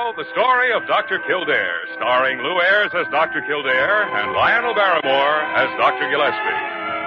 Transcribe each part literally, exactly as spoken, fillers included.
now, the story of Doctor Kildare, starring Lou Ayres as Doctor Kildare and Lionel Barrymore as Doctor Gillespie.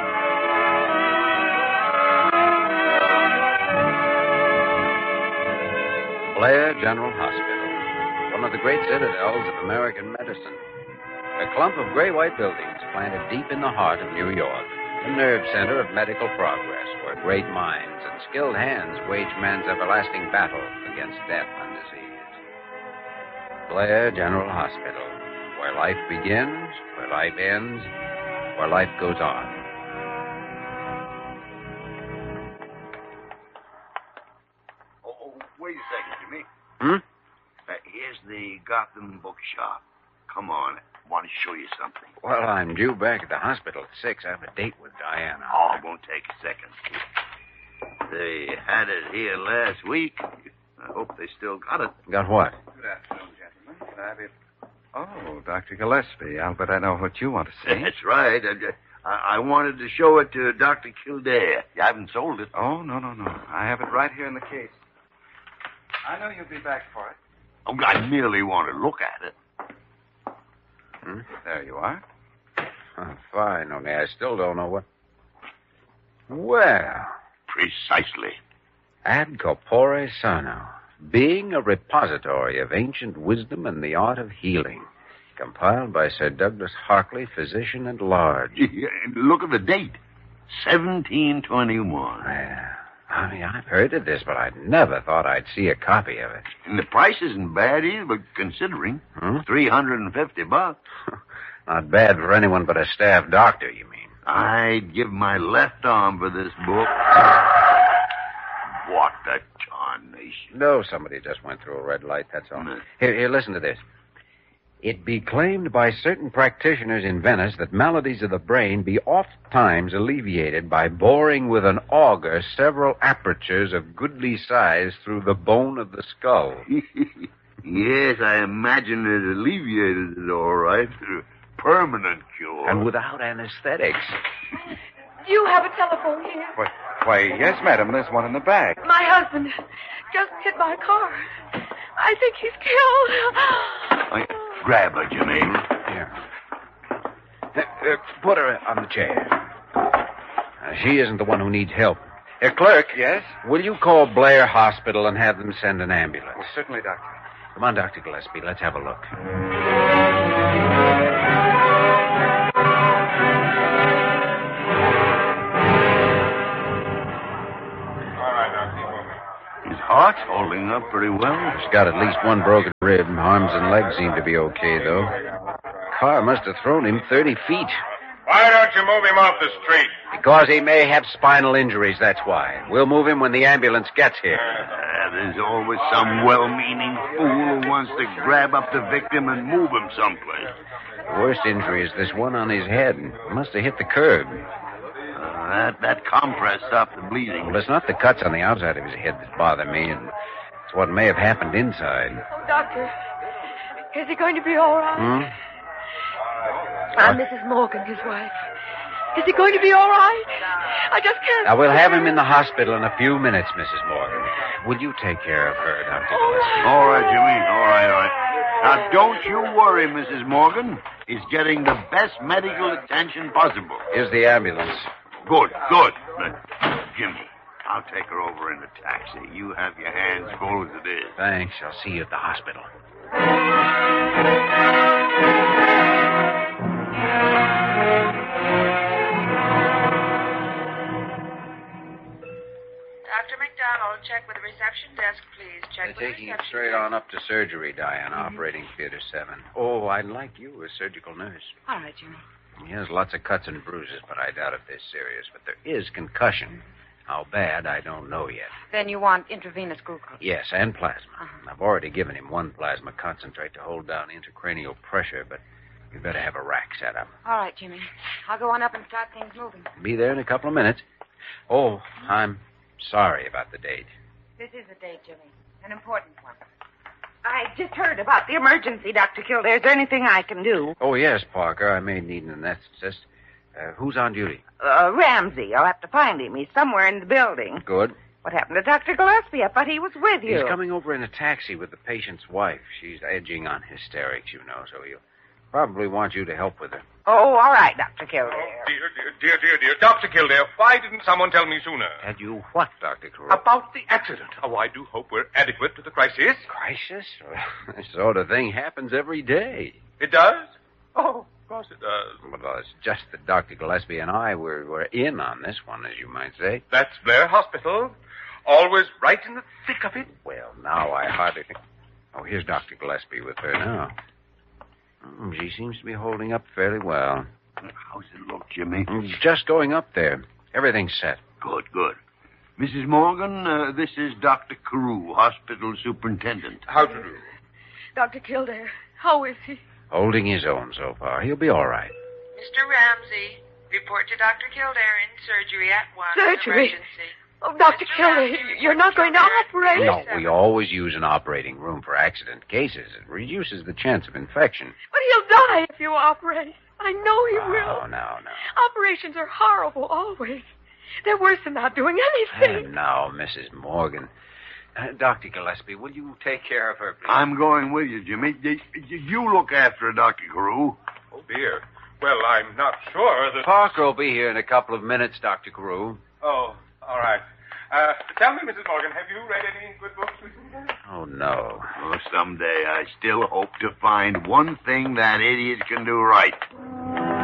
Blair General Hospital, one of the great citadels of American medicine. A clump of gray-white buildings planted deep in the heart of New York, a nerve center of medical progress where great minds and skilled hands wage man's everlasting battle against death and disease. Blair General Hospital, where life begins, where life ends, where life goes on. Oh, oh wait a second, Jimmy. Hmm? Uh, here's the Gotham Bookshop. Come on. I want to show you something. Well, I'm due back at the hospital at six. I have a date with Diana. Oh, it won't take a second. They had it here last week. I hope they still got it. Got what? Good afternoon, gentlemen. Can I be... Oh, Doctor Gillespie. I'll bet I know what you want to see. That's right. I, I, I wanted to show it to Doctor Kildare. You haven't sold it. Oh, no, no, no. I have it right here in the case. I know you'll be back for it. Oh, I merely want to look at it. Hmm? There you are. Oh, fine, only I still don't know what... Well... Precisely. Ad corpore sano, being a repository of ancient wisdom and the art of healing, compiled by Sir Douglas Harkley, physician at large. Look at the date, seventeen twenty-one. Well, I mean, I've heard of this, but I never thought I'd see a copy of it. And the price isn't bad either, but considering. Hmm? three hundred fifty bucks. Not bad for anyone but a staff doctor, you mean? I'd give my left arm for this book. What the tarnation? No, somebody just went through a red light, that's all. Mm. Here, here, listen to this. It be claimed by certain practitioners in Venice that maladies of the brain be oft times alleviated by boring with an auger several apertures of goodly size through the bone of the skull. Yes, I imagine it alleviated it all right. Permanent cure. And without anesthetics. Do you have a telephone here? Why, why, yes, madam. There's one in the bag. My husband just hit my car. I think he's killed. I, grab her, Jimmy. Here. Uh, uh, put her on the chair. Uh, she isn't the one who needs help. Uh, clerk. Yes? Will you call Blair Hospital and have them send an ambulance? Well, certainly, doctor. Come on, Doctor Gillespie. Let's have a look. His heart's holding up pretty well. He's got at least one broken rib. Arms and legs seem to be okay, though. Car must have thrown him thirty feet. Why don't you move him off the street? Because he may have spinal injuries, that's why. We'll move him when the ambulance gets here. Uh, there's always some well-meaning fool who wants to grab up the victim and move him someplace. The worst injury is this one on his head. Must have hit the curb. Uh, that, that compress stopped the bleeding. Well, it's not the cuts on the outside of his head that bother me. It's what may have happened inside. Oh, doctor, is he going to be all right? Hmm? I'm Missus Morgan, his wife. Is he going to be all right? I just can't... Now, we'll have him in the hospital in a few minutes, Missus Morgan. Will you take care of her, Doctor All Gillespie? right. All right, Jimmy. All right, all right. Now, don't you worry, Missus Morgan. He's getting the best medical attention possible. Here's the ambulance. Good, good. But, Jimmy, I'll take her over in the taxi. You have your hands full as it is. Thanks. I'll see you at the hospital. Doctor McDonald, check with the reception desk, please. Check They're with taking the him reception straight desk. on up to surgery, Diana, operating theater seven. Oh, I'd like you as surgical nurse. All right, Jimmy. He has lots of cuts and bruises, but I doubt if they're serious. But there is concussion. How bad, I don't know yet. Then you want intravenous glucose. Yes, and plasma. Uh-huh. I've already given him one plasma concentrate to hold down intracranial pressure, but you'd better have a rack set up. All right, Jimmy. I'll go on up and start things moving. Be there in a couple of minutes. Oh, I'm sorry about the date. This is a date, Jimmy. An important one. I just heard about the emergency, Doctor Kildare. Is there anything I can do? Oh, yes, Parker. I may need an anesthetist. Uh, who's on duty? Uh, Ramsey. I'll have to find him. He's somewhere in the building. Good. What happened to Doctor Gillespie? I thought he was with you. He's coming over in a taxi with the patient's wife. She's edging on hysterics, you know, so he'll probably want you to help with her. Oh, all right, Doctor Kildare. Oh, dear, dear, dear, dear, dear. Doctor Kildare, why didn't someone tell me sooner? Had you what, Doctor Carew? About the accident. Oh, I do hope we're adequate to the crisis. Crisis? Well, this sort of thing happens every day. It does? Oh, of course it does. Well, it's just that Doctor Gillespie and I were, were in on this one, as you might say. That's Blair Hospital. Always right in the thick of it. Well, now I hardly think... Oh, here's Doctor Gillespie with her now. Oh, she seems to be holding up fairly well. How's it look, Jimmy? Just going up there. Everything's set. Good, good. Missus Morgan, uh, this is Doctor Carew, hospital superintendent. How do you do? Doctor Kildare, how is he? Holding his own so far. He'll be all right. Mister Ramsey, report to Doctor Kildare in surgery at once. Surgery? Emergency. Oh, Doctor Kildare, you're not going to operate? No, we always use an operating room for accident cases. It reduces the chance of infection. But he'll die if you operate. I know he Oh, will. no, no. Operations are horrible, always. They're worse than not doing And anything. now, Missus Morgan. Uh, Doctor Gillespie, will you take care of her, please? I'm going with you, Jimmy. Y- y- You look after her, Doctor Carew. Oh, dear. Well, I'm not sure that... Parker will be here in a couple of minutes, Doctor Carew. Oh, all right. Uh, tell me, Missus Morgan, have you read any good books recently? Oh, no. Oh, someday I still hope to find one thing that idiot can do right.